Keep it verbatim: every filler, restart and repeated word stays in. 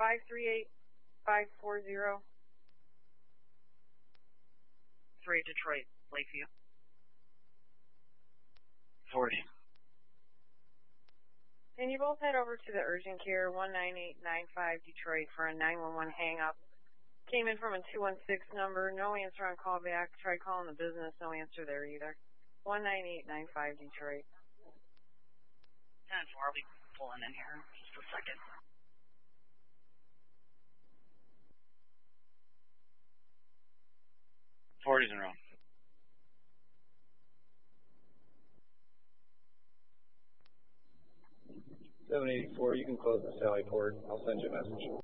five three eight five four zero. three Detroit, Lakeview. forty. Can you both head over to the urgent care one nine eight nine five Detroit for a nine one one hang-up? Came in from a two one six number, no answer on callback. Tried calling the business, no answer there either. one nine eight nine five Detroit. ten four, I'll be pulling in here in just a second. forty's in a row. seven eighty-four, you can close the Sally port. I'll send you a message.